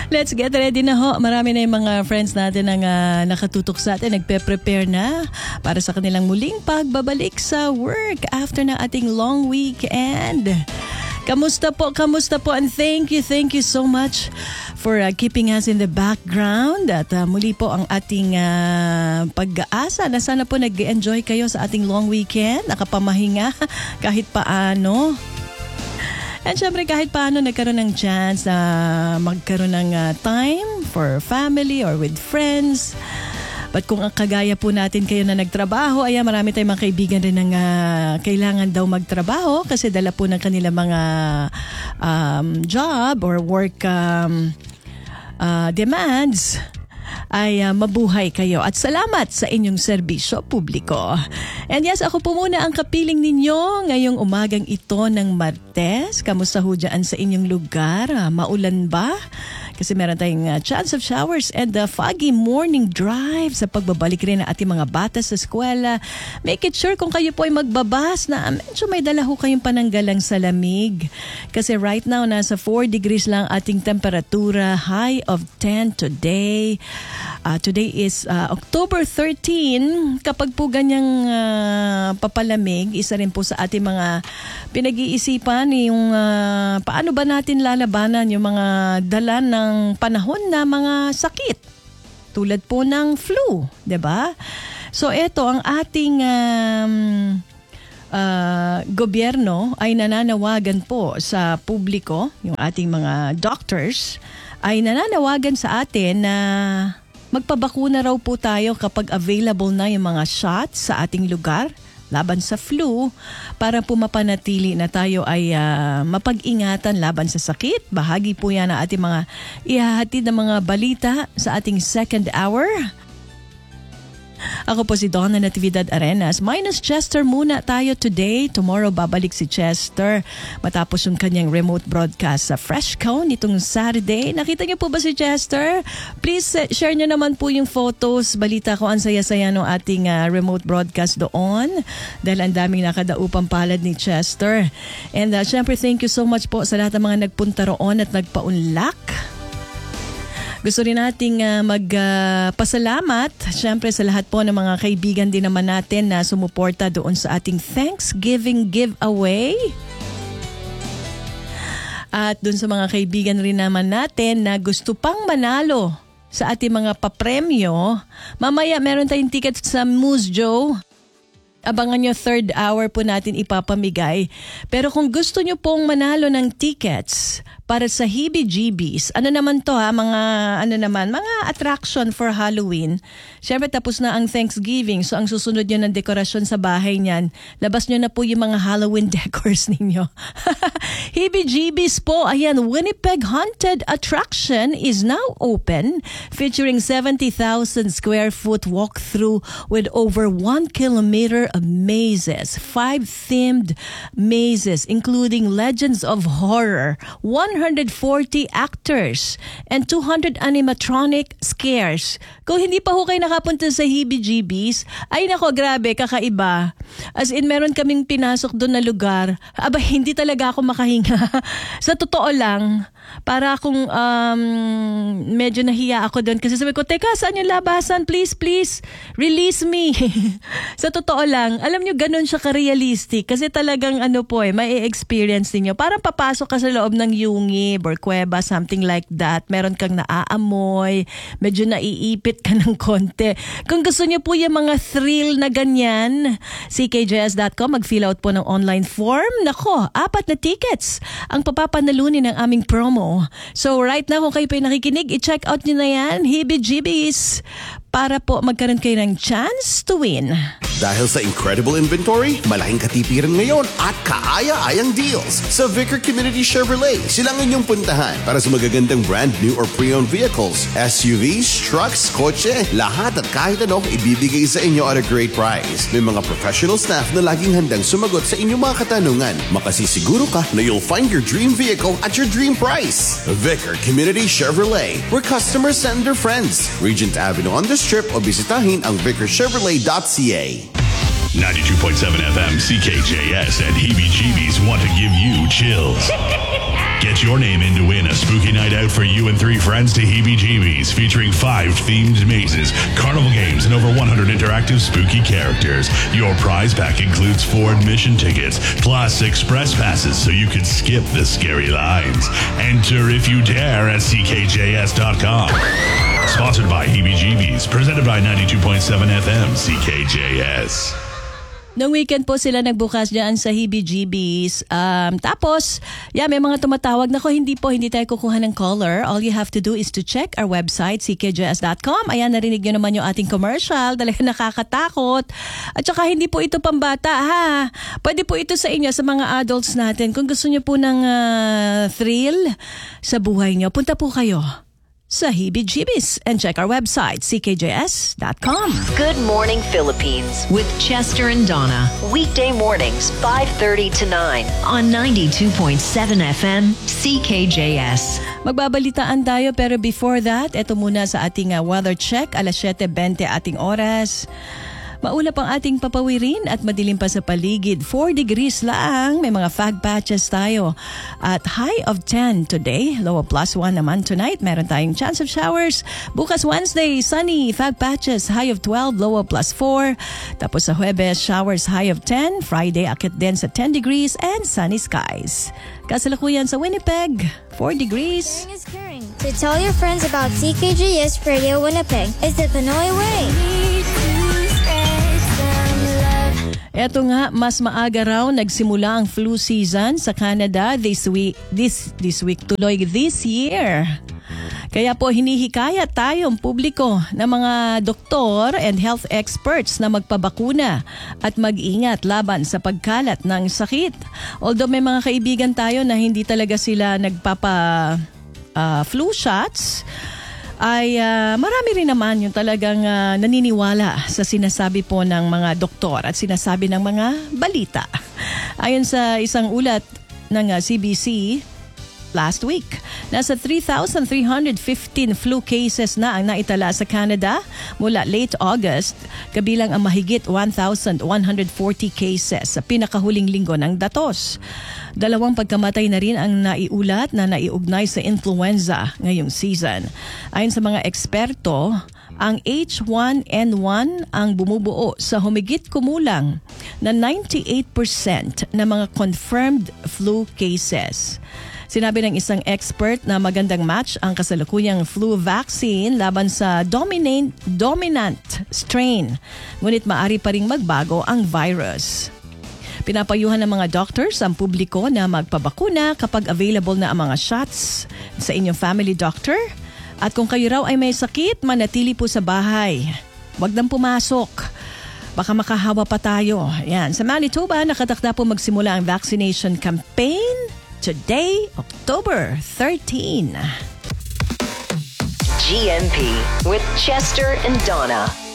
Let's get ready na ho. Marami na yung mga friends natin ang nakatutok sa atin. Nagpe-prepare na para sa kanilang muling pagbabalik sa work after na ating long weekend. Kamusta po? And thank you so much for keeping us in the background. At muli po ang ating pag-aasa na sana po nag-enjoy kayo sa ating long weekend. Nakapamahinga kahit paano. And syempre kahit paano nagkaroon ng chance na magkaroon ng time for family or with friends. But kung ang kagaya po natin kayo na nagtrabaho, ayan, marami tayong mga kaibigan rin ng kailangan daw magtrabaho kasi dala po ng kanilang mga job or work demands. Ay mabuhay kayo at salamat sa inyong serbisyo publiko. And yes, ako po muna ang kapiling ninyo ngayong umagang ito ng Martes. Kamusta ho dyan sa inyong lugar? Maulan ba? Kasi meron tayong chance of showers and foggy morning drive sa pagbabalik rin ng ating mga bata sa eskwela. Make it sure kung kayo po ay magbabas na medyo may dala ho kayong pananggalang sa lamig. Kasi right now nasa 4 degrees lang ating temperatura, high of 10 today. Today is October 13. Kapag po ganyang papalamig, isa rin po sa ating mga pinag-iisipan yung paano ba natin lalabanan yung mga dala ng panahon na mga sakit. Tulad po ng flu, 'di ba? So ito ang ating gobyerno ay nananawagan po sa publiko, yung ating mga doctors ay nananawagan sa atin na magpabakuna raw po tayo kapag available na yung mga shots sa ating lugar laban sa flu para po mapanatili na tayo ay mapag-ingatan laban sa sakit. Bahagi po yan ng ating mga ihahatid na mga balita sa ating second hour. Ako po si Donna Natividad Arenas. Minus Chester muna tayo today. Tomorrow babalik si Chester matapos yung kanyang remote broadcast sa Freshcon nitong Saturday. Nakita niyo po ba si Chester? Please share niyo naman po yung photos. Balita ko ang saya-saya ng ating remote broadcast doon dahil ang daming nakadaupang palad ni Chester. And syempre thank you so much po sa lahat ng mga nagpunta roon at nagpaunlak. Gusto rin nating magpasalamat syempre sa lahat po ng mga kaibigan din naman natin na sumuporta doon sa ating Thanksgiving giveaway. At doon sa mga kaibigan rin naman natin na gusto pang manalo sa ating mga papremyo. Mamaya meron tayong ticket sa Moose Joe. Abangan nyo, third hour po natin ipapamigay. Pero kung gusto nyo pong manalo ng tickets para sa Heebie-Jeebies, ano naman to mga attraction for Halloween. Siyempre tapos na ang Thanksgiving, so ang susunod nyo ng dekorasyon sa bahay niyan, labas nyo na po yung mga Halloween decors ninyo. Heebie-Jeebies po, ayan, Winnipeg Haunted Attraction is now open, featuring 70,000 square foot walkthrough with over 1 kilometer of mazes, 5 themed mazes including Legends of Horror, 140 actors, and 200 animatronic scares. Kung hindi pa ho kayo nakapunta sa Heebie-Jeebies, ay nako, grabe, kakaiba. As in, meron kaming pinasok doon na lugar. Aba, hindi talaga ako makahinga. Sa totoo lang, para akong medyo nahiya ako doon. Kasi sabi ko, teka, saan yung labasan? Please, release me. Sa totoo lang, alam nyo, ganun siya ka-realistic. Kasi talagang may experience niyo. Parang papasok ka sa loob ng yungib or kuweba, something like that. Meron kang naaamoy, medyo naiipit ka ng konti. Kung gusto niyo po yung mga thrill na ganyan, ckjs.com, mag-fill out po ng online form. Nako, 4 na tickets ang papapanalunin ng aming promo. So right now, kung kayo pa yung nakikinig, i-check out nyo na yan, Heebie-Jeebies, para po magkaroon kayo ng chance to win. Dahil sa incredible inventory, malaking katipiran ngayon at kaaya-ayang deals sa Vicar Community Chevrolet. Silang inyong puntahan para sa magagandang brand new or pre-owned vehicles, SUVs, trucks, kotse, lahat at kahit anong ibibigay sa inyo at a great price. May mga professional staff na laging handang sumagot sa inyong mga katanungan. Makasisiguro ka na you'll find your dream vehicle at your dream price. Vicar Community Chevrolet, where customers send their friends. Regent Avenue on the Strip o bisitahin ang vicarchevrolet.ca. 92.7 FM CKJS and Heebie-Jeebies want to give you chills. Get your name in to win a spooky night out for you and 3 friends to Heebie-Jeebies, featuring 5 themed mazes, carnival games, and over 100 interactive spooky characters. Your prize pack includes 4 admission tickets, plus express passes so you can skip the scary lines. Enter if you dare at ckjs.com. Sponsored by Heebie-Jeebies, presented by 92.7 FM CKJS. Noong weekend po sila nagbukas dyan sa Heebie-Jeebies. Tapos, may mga tumatawag. Nako, hindi tayo kukuha ng caller. All you have to do is to check our website, ckjs.com. Ayan, narinig nyo naman yung ating commercial. Talaga nakakatakot. At saka hindi po ito pambata, ha? Pwede po ito sa inyo, sa mga adults natin. Kung gusto nyo po ng thrill sa buhay nyo, punta po kayo sa Heebie-Jeebies and check our website, ckjs.com. Good Morning Philippines with Chester and Donna. Weekday mornings, 5:30 to 9 on 92.7 FM CKJS. Magbabalitaan tayo pero before that, ito muna sa ating weather check. Alas 7:20 ating oras. Maulap ang ating papawirin at madilim pa sa paligid. 4 degrees lang. May mga fog patches tayo. At high of 10 today. Low of +1 naman tonight. Meron tayong chance of showers. Bukas Wednesday, sunny. Fog patches. High of 12. Low of +4. Tapos sa Huwebes, showers high of 10. Friday, akit din sa 10 degrees and sunny skies. Kasalukuyan sa Winnipeg, 4 degrees. Sharing is caring. To tell your friends about CKJS Radio Winnipeg is the Pinoy way. Eto nga, mas maaga raw nagsimula ang flu season sa Canada this week tuloy this year. Kaya po hinihikayat tayong publiko ng mga doktor and health experts na magpabakuna at mag-ingat laban sa pagkalat ng sakit. Although may mga kaibigan tayo na hindi talaga sila flu shots, ay marami rin naman yung talagang naniniwala sa sinasabi po ng mga doktor at sinasabi ng mga balita. Ayon sa isang ulat ng CBC last week, nasa 3,315 flu cases na ang naitala sa Canada mula late August, kabilang ang mahigit 1,140 cases sa pinakahuling linggo ng datos. 2 pagkamatay na rin ang naiulat na naiugnay sa influenza ngayong season. Ayon sa mga eksperto, ang H1N1 ang bumubuo sa humigit kumulang na 98% ng mga confirmed flu cases. Sinabi ng isang expert na magandang match ang kasalukuyang flu vaccine laban sa dominant strain. Ngunit maaari pa ring magbago ang virus. Pinapayuhan ng mga doctors ang publiko na magpabakuna kapag available na ang mga shots sa inyong family doctor. At kung kayo raw ay may sakit, manatili po sa bahay. Huwag nang pumasok. Baka makahawa pa tayo. Yan. Sa Manitoba, nakatakda po magsimula ang vaccination campaign today, October 13. GMP with Chester and Donna.